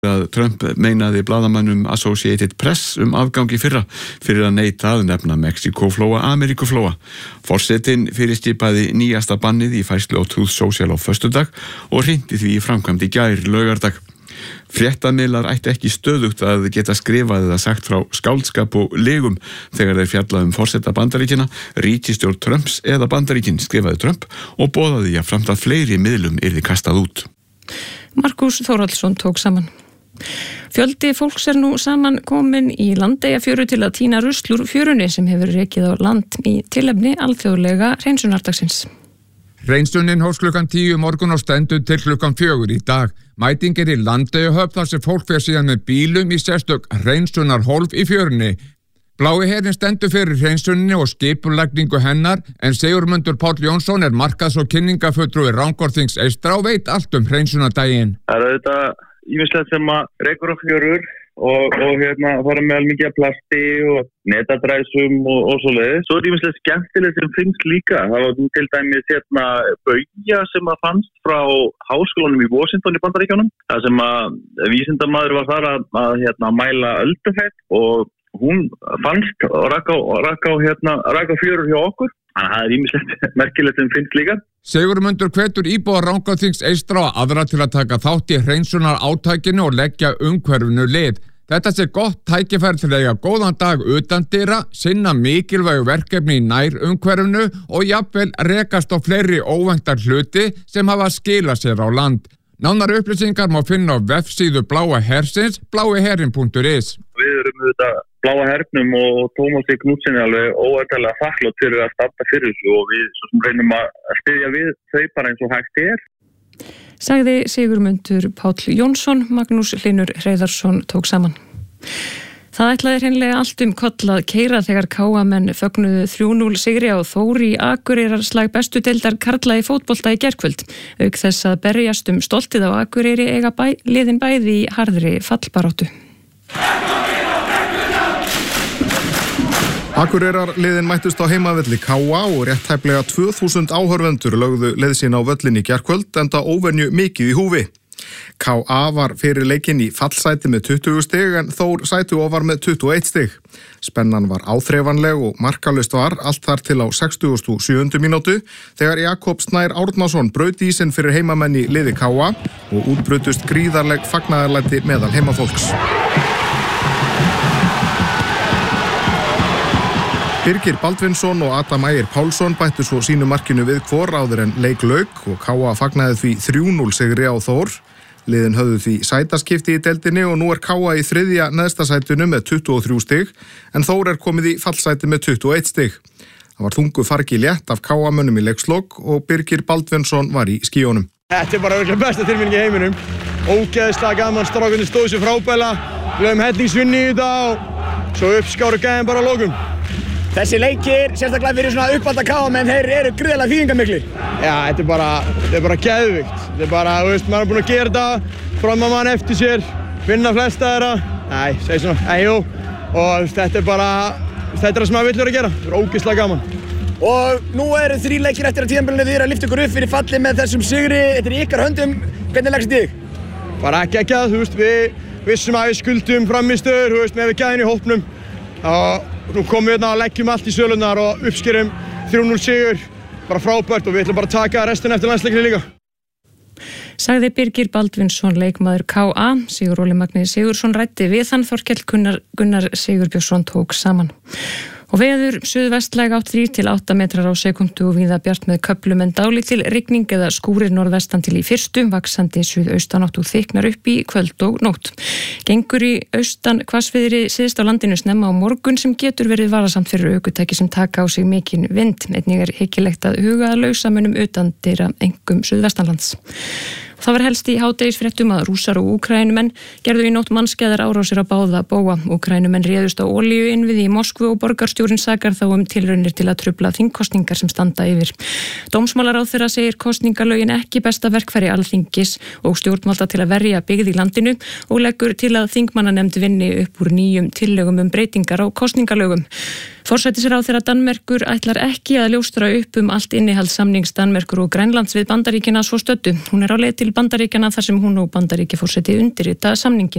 að Trump meinaði blaðamönnum Associated Press afgangi fyrra fyrir að neita að nefna Mexíkóflóa Ameríkuflóa. Forsetinn fyrirskipaði nýjasta bannið í færslu á Truth Social á föstudag og hrindi því í framkvæmd í gær laugardag. Fréttamiðlar ættu ekki stöðugt að geta skrifað eða sagt frá skáldskap og legum þegar þeir fjalla forseta Bandaríkjanna, ríkisstjórn Trumps eða Bandaríkin, skrifaði Trump og boðaði jafnframt að fleiri miðlum yrði kastað út. Markús Þórhallsson tók saman. Fjöldi fólks nú saman komin í Landeyjafjöru til að tína rusl úr fjörunni sem hefur rekið á land í tilefni alþjóðlega hreinsunardagsins. Hreinsunin hófst klukkan 10 morgun og stendur til klukkan 4 í dag. Mæting í Landeyjahöfn þar sem fólk fer síðan með bílum í sérstök hreinsunarhólf í fjörunni. Blái herinn stendur fyrir hreinsuninni og skipulagningu hennar, en Sigurmundur Páll Jónsson markaðs- og kynningafulltrúi Rangárþings eystra og veit allt hreinsunardaginn. Það þetta ýmislegt sem rekur á fjörur og fara með mikið plasti og netadræsum og svoleiðis. Svo ýmislegt skemmtilegt sem finnst líka. Það var til dæmis baugja sem fannst frá háskólanum í Washington í Bandaríkjunum. Það sem vísindamaður var þar að mæla öldufett og hún fannst og rak á fjörur hjá okkur. Það ýmislegt merkilegt sem finnst líka. Sigurmundur hvetur íbúa Rangárþings eystra og aðra til að taka þátt í hreinsunar átakinu og leggja umhverfinu lið. Þetta sé gott tækifæri til að eiga góðan dag utandyra, sinna mikilvægu verkefni í nær umhverfinu og jafnvel rekast á fleiri óvæntar hluti sem hafa skilað sér á land. Nánar upplýsingar má finna á vefsíðu Bláa hersins, blaiherinn.is. Við erum Bláa hernum og Tómasi Knútsen alveg óættilega þakklátt fyrir að standa fyrir þessu og við svo sem reynum að styðja við þau bara eins og hægt Sagði Sigurmundur Páll Jónsson. Magnús Hlynur Hreiðarsson tók saman. Það ætlaði hreinlega allt koll að keyra þegar KA-menn fögnuðu 3-0 sigri á Þór í Akureyrar bestu deildar karla í fótbolta í gærkvöld. Auk þess að berjast stoltið á Akureyri eiga liðin bæði í harðri fallbaráttu. Akureyrar liðin mættust á heimavelli KA og rétt tæplega 2000 áhorfendur lögðu leið sín á völlin í gærkvöld enda óvenju mikið í húfi. KA var fyrir leikinn í fallsæti með 20 stig en Þór sæti ofar með 21 stig. Spennan var áþreifanleg og markalaust var allt þar til á 67. mínútu þegar Jakob Snær Árnason braut ísinn fyrir heimamenn í liði KA og útbrutust gríðarleg fagnaðarlæti meðal heimafólks. Birgir Baldvinsson og Adam Ægir Pálsson bættu svo sínu markinu við hvor áður en leik lauk og KA fagnaði því 3-0 sigri á Þór. Liðin höfðu því sætaskipti í deildinni og nú KA í þriðja neðsta sætinu með 23 stig en Þór komið í fallsæti með 21 stig. Það var þungu fargi létt af KA-mönnum í leikslok og Birgir Baldvinsson var í skýjónum. Þetta bara örugglega besta tilfinning í heiminum. Ógeðslega gaman, strákarnir stóðu sig frábælega. Við höfum hellingsvinni í þetta og svo uppskáru gæðin bara að lokum. Þessi leikir, sérstaklega fyrir svona uppalda KA-menn, þeir eru gríðarlega þýðingarmiklir. Já, þetta er bara geðvikt. Þetta er bara, maður búinn að gera þetta, framma mann eftir sér, vinna flesta þeirra. Nei, segi svona, jú. Og þetta er það sem maður vill vera að gera. Þetta er ógeðslega gaman. Og nú eru 3 leikir eftir að tímabilinu þið að lyfta ykkur upp fyrir falli með þessum sigri. Þetta er ykkar höndum. Hvernig leggst þið? Bara geggjað, við vissum að við skuldum framistöður, með gæðin í hópnum. Og nú komum við og leggjum allt í sölunar og uppskerum 3-0 sigur, bara frábært og við ætlum bara að taka restina eftir landsleikinu líka. Sagði Birgir Baldvinsson, leikmaður KA. Sigur Óli Magni Sigursson ræddi við hann, Þorkell Gunnar Sigurbjörnsson tók saman. Og veður suðvestlæg átt 3 til 8 metrar á sekundu og víða bjart með köflum en dálítil rigning eða skúrir norðvestan til í fyrstu, vaxandi suðaustanátt og þyknar upp í kvöld og nótt. Gengur í austan hvassviðri syðst á landinu snemma á morgun sem getur verið varasamt fyrir ökutæki sem taka á sig mikinn vind. Einnig hyggilegt að huga að lausamunum utandyra einkum suðvestanlands. Það var helst í hádegisfréttum að Rússar og Úkraínumenn gerðu í nótt mannskæðar árásir á báða bóga. Úkraínumenn réðust á olíuinnviði í Moskvu og borgarstjórinn sakar þá tilraunir til að trufla þingkosningar sem standa yfir. Dómsmálaráðherra segir kosningalögin ekki besta verkfæri Alþingis og stjórnvalda til að verja byggð í landinu og leggur til að þingmannanefnd vinni upp úr nýjum tillögum breytingar á kosningalögum. Forsætisráðherra Danmerkur ætlar ekki að ljóstra upp allt innihald samnings Danmerkur og Grænlands við Bandaríkina svo stöddu. Hún á leið til til Bandaríkjanna þar sem hún og Bandaríkjaforseti undirrita samningin.